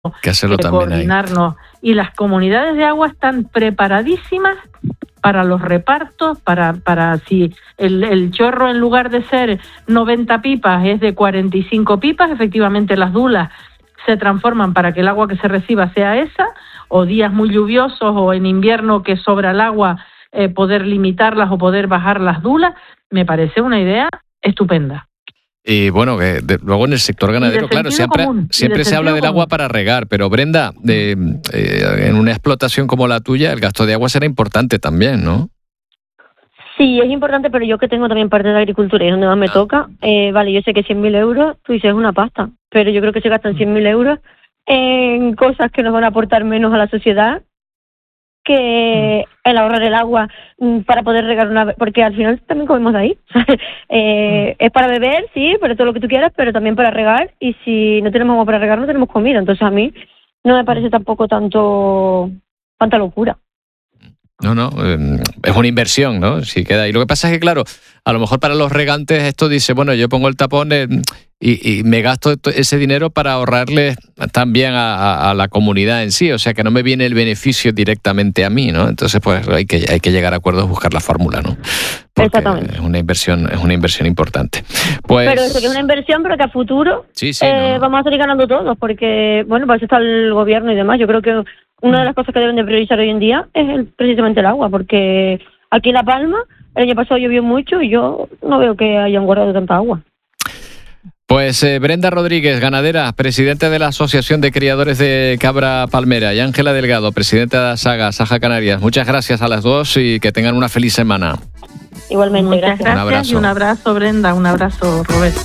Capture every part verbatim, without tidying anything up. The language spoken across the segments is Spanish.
que hacerlo que también coordinarnos. ahí. Y las comunidades de agua están preparadísimas para los repartos, para para si el, el chorro en lugar de ser noventa pipas es de cuarenta y cinco pipas, efectivamente las dulas se transforman para que el agua que se reciba sea esa, o días muy lluviosos o en invierno que sobra el agua, eh, poder limitarlas o poder bajar las dulas. Me parece una idea estupenda. Y bueno, que de, luego en el sector ganadero, claro, siempre, común, siempre se habla del común. agua para regar, pero Brenda, de, eh, en una explotación como la tuya, el gasto de agua será importante también, ¿no? Sí, es importante, pero yo que tengo también parte de agricultura y es donde más me Ah. toca, eh, vale, yo sé que cien mil euros, tú dices, es una pasta, pero yo creo que se gastan cien mil euros en cosas que nos van a aportar menos a la sociedad que el ahorrar el agua mm, para poder regar una vez, porque al final también comemos de ahí. eh, es para beber, sí, para todo lo que tú quieras, pero también para regar, y si no tenemos agua para regar no tenemos comida, entonces a mí no me parece tampoco tanto tanta locura. No, no, eh, es una inversión, ¿no? Si queda ahí. Lo que pasa es que, claro, a lo mejor para los regantes esto dice, bueno, yo pongo el tapón eh, y, y me gasto ese dinero para ahorrarle también a, a, a la comunidad en sí, o sea que no me viene el beneficio directamente a mí, ¿no? Entonces, pues hay que, hay que llegar a acuerdos, buscar la fórmula, ¿no? Porque Exactamente. es una inversión, es una inversión importante. Pues, Pero eso que es una inversión, pero que a futuro sí, sí, eh, no, no. vamos a salir ganando todos, porque, bueno, para eso está el gobierno y demás. Yo creo que una de las cosas que deben de priorizar hoy en día es el, precisamente el agua, porque aquí en La Palma el año pasado llovió mucho y yo no veo que hayan guardado tanta agua. Pues eh, Brenda Rodríguez, ganadera, presidenta de la Asociación de Criadores de Cabra Palmera, y Ángela Delgado, presidenta de Saga, Saja Canarias. Muchas gracias a las dos y que tengan una feliz semana. Igualmente, Muchas gracias. gracias. Un abrazo. Y un abrazo, Brenda, un abrazo, Roberto.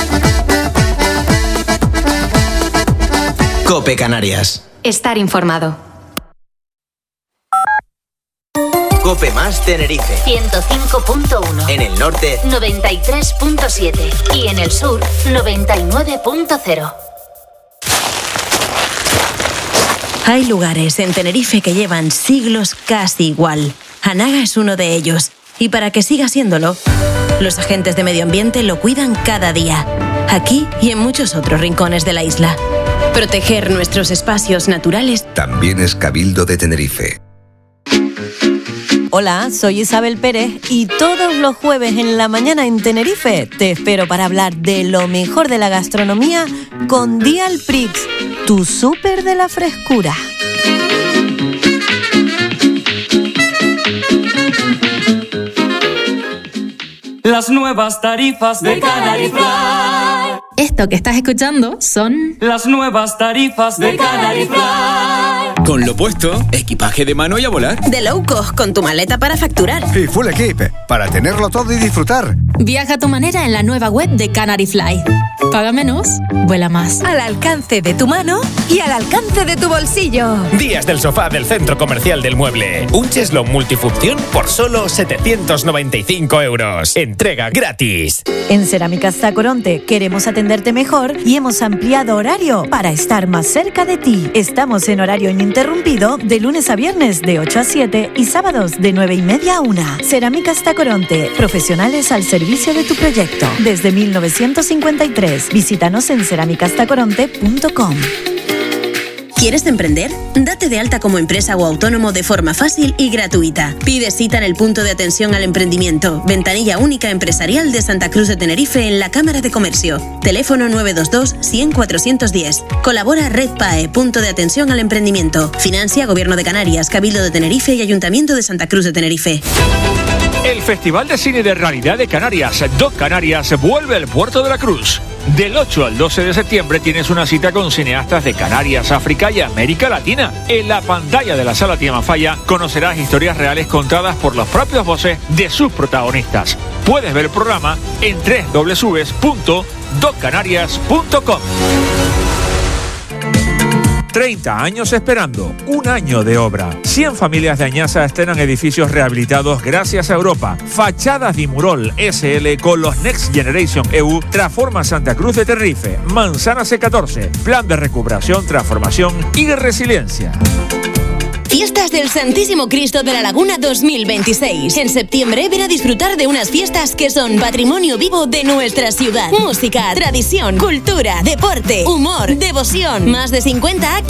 COPE Canarias. Estar informado. COPE más Tenerife. ciento cinco punto uno. En el norte, noventa y tres punto siete. Y en el sur, noventa y nueve punto cero. Hay lugares en Tenerife que llevan siglos casi igual. Anaga es uno de ellos. Y para que siga siéndolo, los agentes de medio ambiente lo cuidan cada día. Aquí y en muchos otros rincones de la isla. Proteger nuestros espacios naturales también es Cabildo de Tenerife. Hola, soy Isabel Pérez y todos los jueves en la mañana en Tenerife te espero para hablar de lo mejor de la gastronomía con Dial Prix, tu súper de la frescura. Las nuevas tarifas de Canary Fly. Esto que estás escuchando son Las nuevas tarifas de Canary Fly. Con lo puesto, equipaje de mano y a volar. de low cost con tu maleta para facturar. Y full equip, para tenerlo todo y disfrutar. Viaja a tu manera en la nueva web de Canary Fly. Paga menos, vuela más. Al alcance de tu mano y al alcance de tu bolsillo. Días del sofá del Centro Comercial del Mueble. Un cheslón multifunción por solo setecientos noventa y cinco euros. Entrega gratis. En Cerámicas Tacoronte queremos atenderte mejor y hemos ampliado horario para estar más cerca de ti. Estamos en horario ininterrumpido de lunes a viernes de ocho a siete y sábados de nueve y media a una. Cerámicas Tacoronte, profesionales al servicio de tu proyecto. Desde mil novecientos cincuenta y tres. Visítanos en cerámicas tacoronte punto com. ¿Quieres emprender? Date de alta como empresa o autónomo de forma fácil y gratuita. Pide cita en el punto de atención al emprendimiento, ventanilla única empresarial de Santa Cruz de Tenerife en la Cámara de Comercio. Teléfono nueve dos dos, cien, cuatrocientos diez. Colabora Red P A E, punto de atención al emprendimiento. Financia Gobierno de Canarias, Cabildo de Tenerife y Ayuntamiento de Santa Cruz de Tenerife. El Festival de Cine de Realidad de Canarias, Doc Canarias, vuelve al Puerto de la Cruz. Del ocho al doce de septiembre tienes una cita con cineastas de Canarias, África y América Latina. En la pantalla de la Sala Tiamafaya conocerás historias reales contadas por las propias voces de sus protagonistas. Puedes ver el programa en doble u doble u doble u punto doc canarias punto com. treinta años esperando, un año de obra. cien familias de Añaza estrenan edificios rehabilitados gracias a Europa. Fachadas Dimurol S L con los Next Generation E U transforma Santa Cruz de Tenerife. Manzana C catorce, plan de recuperación, transformación y resiliencia. Fiestas del Santísimo Cristo de la Laguna dos mil veintiséis. En septiembre ven a disfrutar de unas fiestas que son patrimonio vivo de nuestra ciudad. Música, tradición, cultura, deporte, humor, devoción. Más de cincuenta actos